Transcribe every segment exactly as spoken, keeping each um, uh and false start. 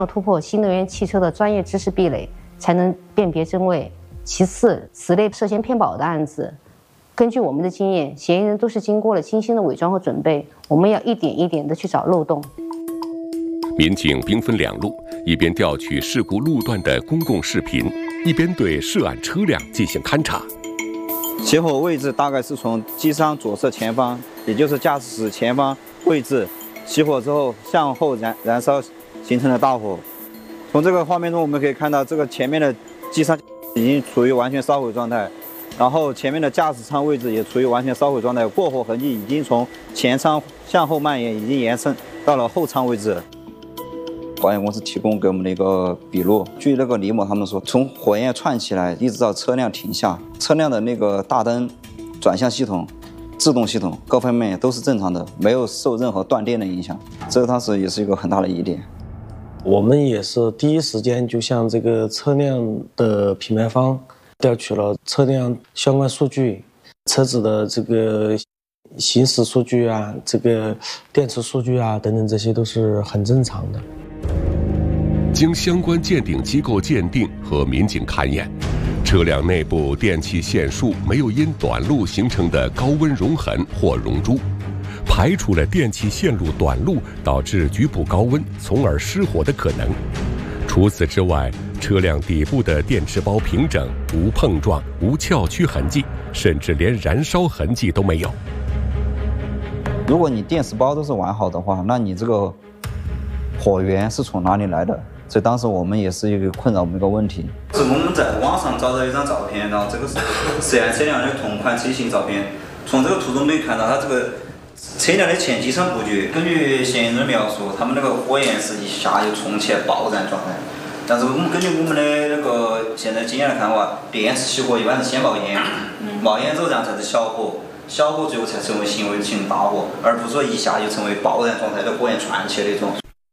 要突破新能源汽车的专业知识壁垒，才能辨别真伪。其次，此类涉嫌骗保的案子，根据我们的经验，嫌疑人都是经过了精心的伪装和准备，我们要一点一点的去找漏洞。 民警兵分两路，一边调取事故路段的公共视频，一边对涉案车辆进行勘查。 起火位置大概是从机舱左侧前方，也就是驾驶室前方位置，起火之后向后燃燃烧，形成了大火。从这个画面中我们可以看到，这个前面的机舱已经处于完全烧毁状态，然后前面的驾驶舱位置也处于完全烧毁状态，过火痕迹已经从前舱向后蔓延，已经延伸到了后舱位置。保险公司提供给我们的一个笔录，据那个李某他们说，从火焰窜起来一直到车辆停下，车辆的那个大灯、转向系统、制动系统各方面都是正常的，没有受任何断电的影响，这当时也是一个很大的疑点。 我们也是第一时间就向这个车辆的品牌方调取了车辆相关数据，车子的这个行驶数据啊，这个电池数据啊等等，这些都是很正常的。 经相关鉴定机构鉴定和民警勘验，车辆内部电气线束没有因短路形成的高温熔痕或熔珠，排除了电气线路短路导致局部高温从而失火的可能。除此之外，车辆底部的电池包平整，无碰撞、无翘曲痕迹，甚至连燃烧痕迹都没有。 如果你电池包都是完好的话，那你这个火源是从哪里来的？所以当时我们也是一个困扰我们一个问题。是我们在网上找到一张照片，然后这个是涉案车辆的同款车型照片。从这个图中可以看到，它这个车辆的前机舱布局，根据嫌疑人的描述，他们那个火焰是一下就冲起来爆燃状态。但是我们根据我们的那个现在经验来看的话，电池起火一般是先冒烟，冒烟之后然后才是小火，小火最后才成为行为形成大火，而不是说一下就成为爆燃状态的火焰窜起来的一种。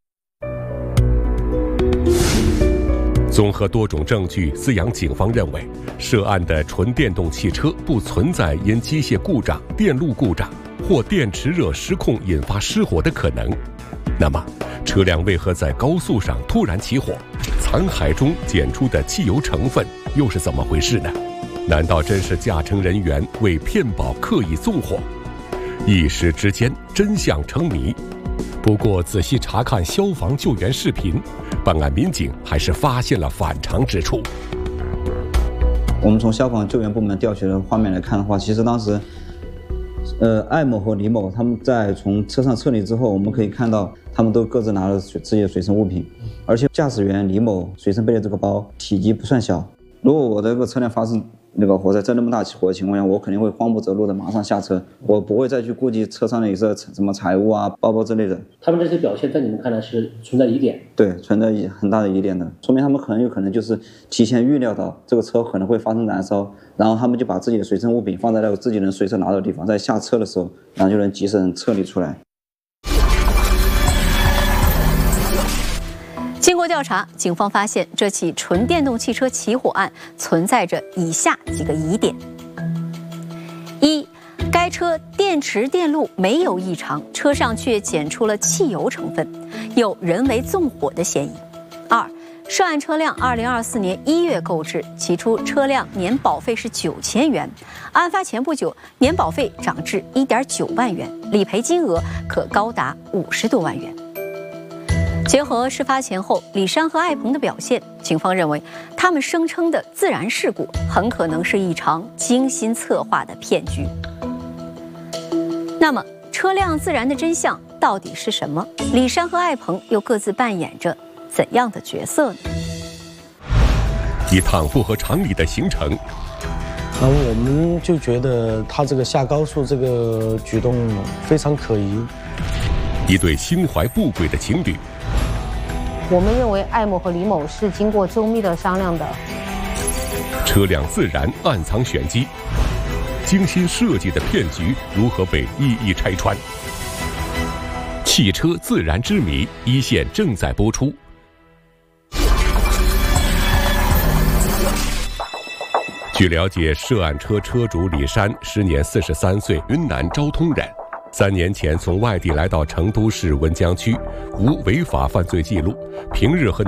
综合多种证据，资阳警方认为，涉案的纯电动汽车不存在因机械故障、电路故障或电池热失控引发失火的可能。那么，车辆为何在高速上突然起火？残骸中检出的汽油成分又是怎么回事呢？难道真是驾乘人员为骗保刻意纵火？一时之间，真相成谜。不过，仔细查看消防救援视频，办案民警还是发现了反常之处。 我们从消防救援部门调取的画面来看的话，其实当时，呃，艾某和李某他们在从车上撤离之后，我们可以看到他们都各自拿了自己的随身物品，而且驾驶员李某随身背的这个包体积不算小。如果我的这个车辆发生那个火灾，在那么大起火的情况下，我肯定会慌不择路的马上下车，我不会再去顾及车上的一些什么财物啊、包包之类的。 他们这些表现在你们看来是存在疑点？ 对，存在很大的疑点的，说明他们很有可能就是提前预料到这个车可能会发生燃烧，然后他们就把自己的随身物品放在了自己能随身拿到的地方，在下车的时候，然后就能及时撤离出来。 经过调查，警方发现这起纯电动汽车起火案存在着以下几个疑点：一、该车电池电路没有异常，车上却检出了汽油成分，有人为纵火的嫌疑；二、涉案车辆二零二四年一月购置，起初车辆年保费是九千元，案发前不久年保费涨至一点九万元，理赔金额可高达五十多万元。结合事发前后李珊和艾鹏的表现，警方认为他们声称的自燃事故很可能是一场精心策划的骗局。那么，车辆自燃的真相到底是什么？李珊和艾鹏又各自扮演着怎样的角色呢？ 一趟不合常理的行程， 然后我们就觉得他这个下高速这个举动非常可疑。 一对心怀不轨的情侣。 我们认为艾某和李某是经过周密的商量的。 车辆自燃暗藏玄机，精心设计的骗局如何被一一拆穿？汽车自燃之谜，一线正在播出。据了解，涉案车车主李珊时年四十三岁，云南昭通人， 三年前从外地来到成都市文江区，无违法犯罪记录，平日和